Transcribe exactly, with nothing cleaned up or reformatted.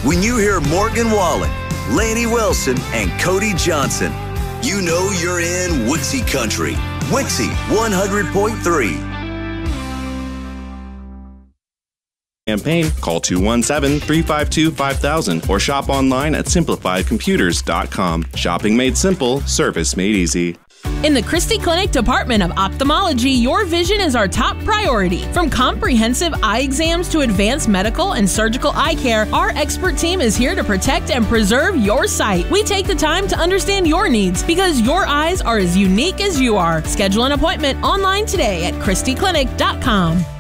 When you hear Morgan Wallen, Laney Wilson, and Cody Johnson, you know you're in Wixie Country. Wixie one hundred point three. Campaign, call two one seven, three five two, five thousand or shop online at simplified computers dot com. Shopping made simple, service made easy. In the Christie Clinic Department of Ophthalmology, your vision is our top priority. From comprehensive eye exams to advanced medical and surgical eye care, our expert team is here to protect and preserve your sight. We take the time to understand your needs because your eyes are as unique as you are. Schedule an appointment online today at christie clinic dot com.